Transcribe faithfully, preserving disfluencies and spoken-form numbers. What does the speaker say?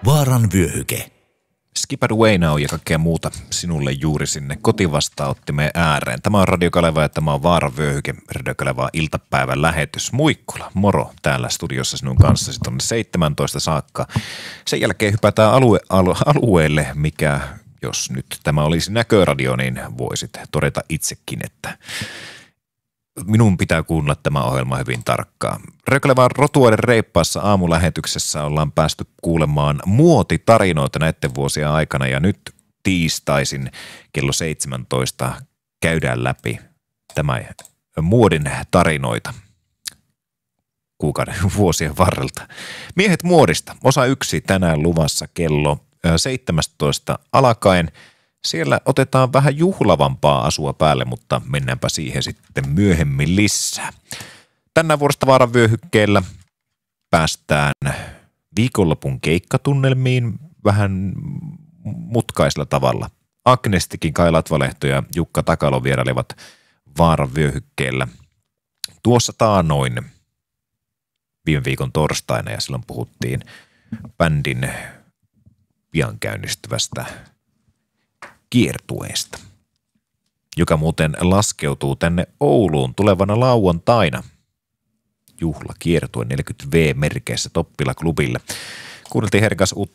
Vaaran vyöhyke. Skipper Waynau ja kaikkea muuta sinulle juuri sinne kotivastaanottimeen ääreen. Tämä on Radio Kaleva ja tämä on Vaaran vyöhyke, Radio Kaleva iltapäivän lähetys. Muikkula, moro täällä studiossa sinun kanssasi tuonne seitsemäntoista saakka. Sen jälkeen hypätään alue, alu, alueelle, mikä jos nyt tämä olisi näköradio, niin voisit todeta itsekin, että minun pitää kuunnella tämä ohjelma hyvin tarkkaan. Rökkelevän rotuaiden reippaassa aamulähetyksessä ollaan päästy kuulemaan muotitarinoita näiden vuosien aikana ja nyt tiistaisin kello seitsemäntoista käydään läpi tämä muodin tarinoita kuukauden vuosien varrelta. Miehet muodista, osa yksi tänään luvassa kello seitsemäntoista alkaen. Siellä otetaan vähän juhlavampaa asua päälle, mutta mennäänpä siihen sitten myöhemmin lisää. Tänään vuorosta Vaaran vyöhykkeellä päästään viikonlopun keikkatunnelmiin vähän mutkaisella tavalla. Agnestikin, Kai Latvalehto ja Jukka Takalo vierailevat Vaaran vyöhykkeellä tuossa taanoin viime viikon torstaina ja silloin puhuttiin bändin pian käynnistyvästä kiertueesta, joka muuten laskeutuu tänne Ouluun tulevana lauantaina. Juhla kiertue neljäkymmentä vuotta merkeissä Toppila klubille. Kuunneltiin herkäs